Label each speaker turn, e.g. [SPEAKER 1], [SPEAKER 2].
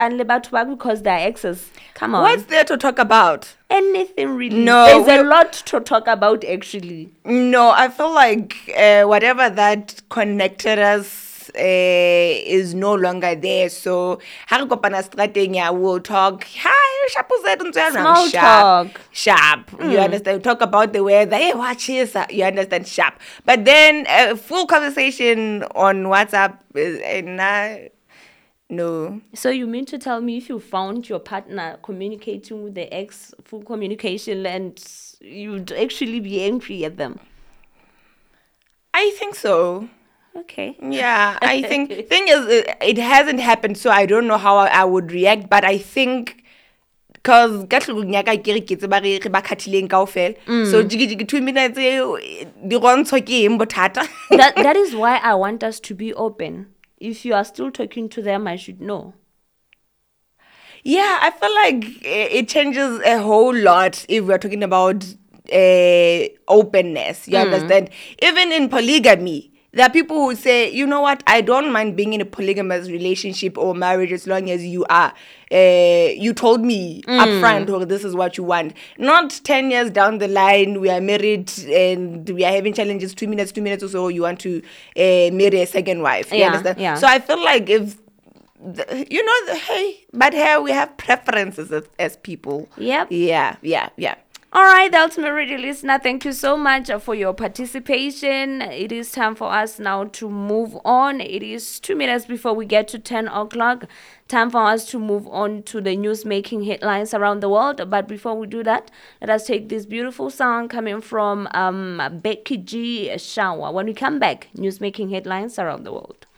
[SPEAKER 1] and Lebatubag because they're exes. Come on.
[SPEAKER 2] What's there to talk about?
[SPEAKER 1] Anything really.
[SPEAKER 2] No,
[SPEAKER 1] There's a lot to talk about actually.
[SPEAKER 2] No, I feel like whatever that connected us is no longer there. So, we'll talk. Hi,
[SPEAKER 1] Small talk.
[SPEAKER 2] Sharp. You understand? Talk about the weather. Hey, watch this. You understand? Sharp. But then full conversation on WhatsApp is no.
[SPEAKER 1] So you mean to tell me if you found your partner communicating with the ex, full communication, and you'd actually be angry at them?
[SPEAKER 2] I think so.
[SPEAKER 1] Okay.
[SPEAKER 2] Yeah, I think thing is it hasn't happened, so I don't know how I would react. But I think because so jiggy 2 minutes
[SPEAKER 1] That is why I want us to be open. If you are still talking to them, I should know.
[SPEAKER 2] Yeah, I feel like it changes a whole lot if we're talking about openness. You understand? Even in polygamy, there are people who say, you know what, I don't mind being in a polygamous relationship or marriage as long as you are. You told me upfront, or this is what you want. Not 10 years down the line, we are married and we are having challenges, 2 minutes or so, you want to marry a second wife. You understand?
[SPEAKER 1] Yeah.
[SPEAKER 2] So I feel like if, hey, but here we have preferences as people.
[SPEAKER 1] Yep.
[SPEAKER 2] Yeah.
[SPEAKER 1] All right, the ultimate radio listener, thank you so much for your participation. It is time for us now to move on. It is 2 minutes before we get to 10 o'clock. Time for us to move on to the news-making headlines around the world. But before we do that, let us take this beautiful song coming from Becky G. Shower. When we come back, news-making headlines around the world.